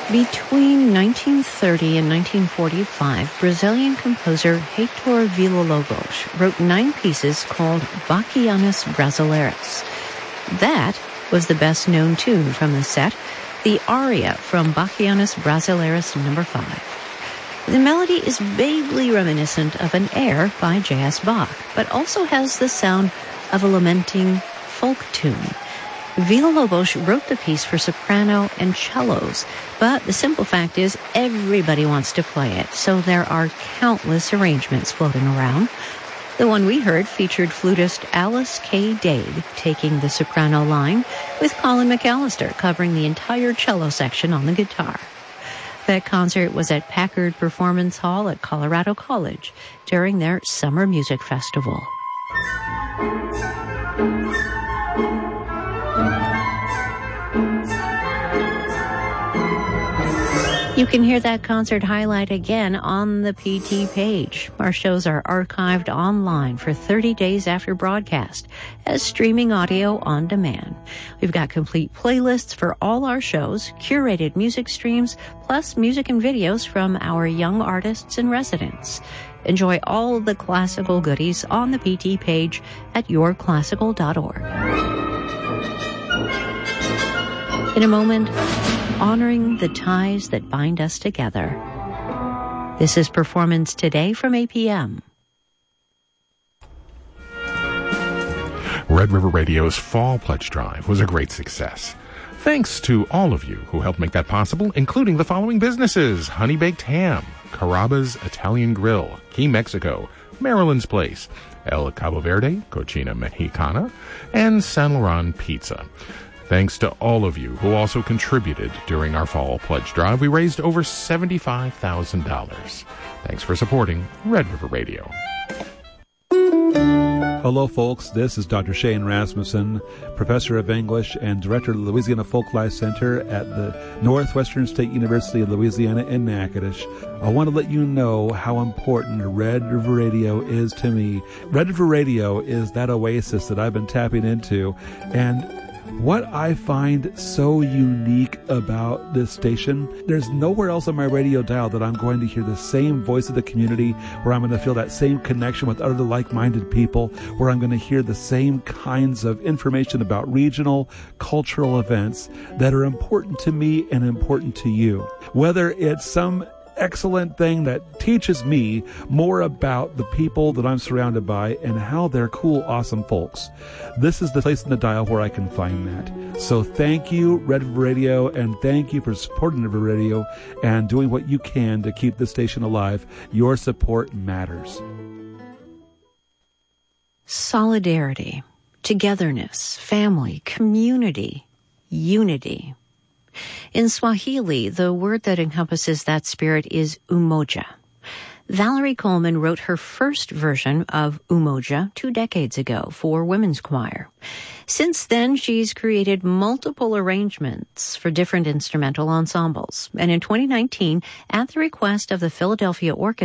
Between 1930 and 1945, Brazilian composer Heitor Villa-Lobos wrote 9 pieces called Bachianas Brasileiras. That was the best-known tune from the set, the aria from Bachianas Brasileiras No. 5. The melody is vaguely reminiscent of an air by J.S. Bach, but also has the sound of a lamenting folk tune. Villa-Lobos wrote the piece for soprano and cellos, but the simple fact is everybody wants to play it, so there are countless arrangements floating around. The one we heard featured flutist Alice K. Dade taking the soprano line, with Colin McAllister covering the entire cello section on the guitar. That concert was at Packard Performance Hall at Colorado College during their Summer Music Festival. You can hear that concert highlight again on the PT page. Our shows are archived online for 30 days after broadcast as streaming audio on demand. We've got complete playlists for all our shows, curated music streams, plus music and videos from our young artists and residents. Enjoy all the classical goodies on the PT page at yourclassical.org. In a moment, honoring the ties that bind us together. This is Performance Today from APM. Red River Radio's Fall Pledge Drive was a great success. Thanks to all of you who helped make that possible, including the following businesses: Honey Baked Ham, Carrabba's Italian Grill, Key Mexico, Maryland's Place, El Cabo Verde, Cocina Mexicana, and San Laurent Pizza. Thanks to all of you who also contributed during our Fall Pledge Drive. We raised over $75,000. Thanks for supporting Red River Radio. Hello, folks. This is Dr. Shane Rasmussen, Professor of English and Director of the Louisiana Folklife Center at the Northwestern State University of Louisiana in Natchitoches. I want to let you know how important Red River Radio is to me. Red River Radio is that oasis that I've been tapping into, and what I find so unique about this station, there's nowhere else on my radio dial that I'm going to hear the same voice of the community, where I'm going to feel that same connection with other like-minded people, where I'm going to hear the same kinds of information about regional, cultural events that are important to me and important to you. Whether it's some excellent thing that teaches me more about the people that I'm surrounded by and how they're cool, awesome folks. This is the place in the dial where I can find that. So thank you, Red River Radio, and thank you for supporting Red River Radio and doing what you can to keep the station alive. Your support matters. Solidarity, togetherness, family, community, unity. In Swahili, the word that encompasses that spirit is umoja. Valerie Coleman wrote her first version of Umoja 2 decades ago for women's choir. Since then, she's created multiple arrangements for different instrumental ensembles. And in 2019, at the request of the Philadelphia Orchestra,